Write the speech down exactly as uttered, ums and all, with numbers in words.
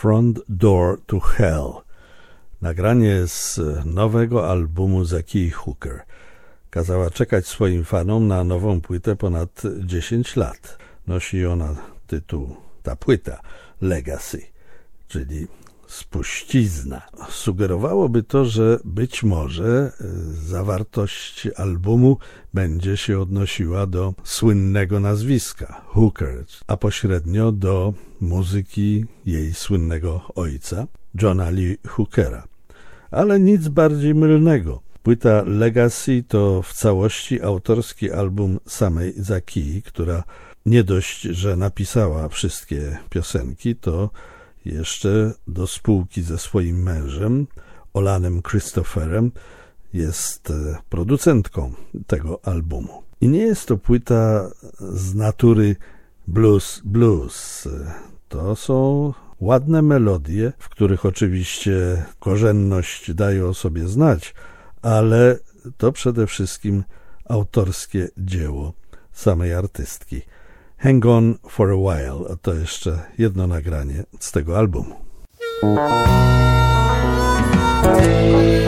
Front Door to Hell. Nagranie z nowego albumu Zakii Hooker. Kazała czekać swoim fanom na nową płytę ponad dziesięć lat. Nosi ona tytuł, ta płyta, Legacy, czyli spuścizna. Sugerowałoby to, że być może zawartość albumu będzie się odnosiła do słynnego nazwiska Hooker, a pośrednio do muzyki jej słynnego ojca, Johna Lee Hookera. Ale nic bardziej mylnego. Płyta Legacy to w całości autorski album samej Zakii, która nie dość, że napisała wszystkie piosenki, to jeszcze do spółki ze swoim mężem, Olanem Christopherem, jest producentką tego albumu. I nie jest to płyta z natury blues blues. To są ładne melodie, w których oczywiście korzenność daje o sobie znać, ale to przede wszystkim autorskie dzieło samej artystki. Hang On for a While, a to jeszcze jedno nagranie z tego albumu.